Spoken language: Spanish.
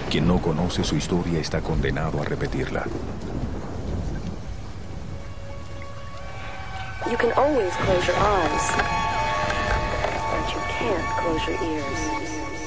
Quien no conoce su historia está condenado a repetirla. You can always close your eyes, but you can't close your ears.